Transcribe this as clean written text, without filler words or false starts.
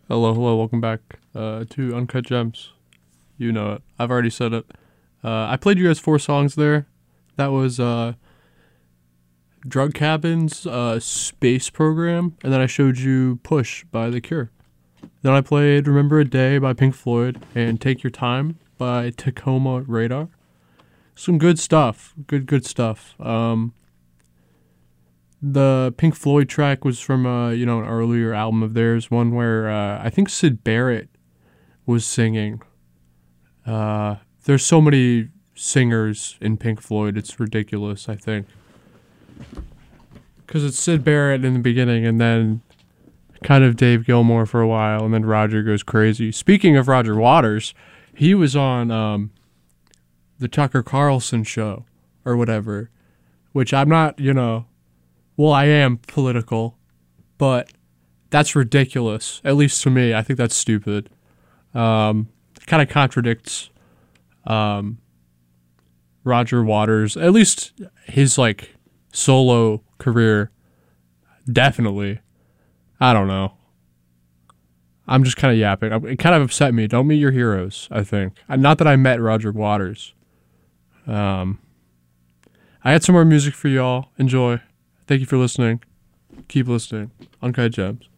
Hello, hello, welcome back to Uncut Gems. You know it. I've already said it. I played you guys 4 songs there. That was Drug Cabin's Space Program, and then I showed you Push by The Cure. Then I played Remember a Day by Pink Floyd and Take Your Time by Tacoma Radar. Some good stuff. Good stuff. The Pink Floyd track was from an earlier album of theirs, one where I think Syd Barrett was singing. There's so many singers in Pink Floyd, it's ridiculous, I think. Because it's Syd Barrett in the beginning, and then kind of Dave Gilmour for a while, and then Roger goes crazy. Speaking of Roger Waters, he was on the Tucker Carlson show, or whatever, which I'm not, well, I am political, but that's ridiculous, at least to me. I think that's stupid. Kind of contradicts Roger Waters, at least his solo career. Definitely. I don't know. I'm just kind of yapping. It kind of upset me. Don't meet your heroes, I think. Not that I met Roger Waters. I had some more music for y'all. Enjoy. Thank you for listening. Keep listening. Uncut Gems.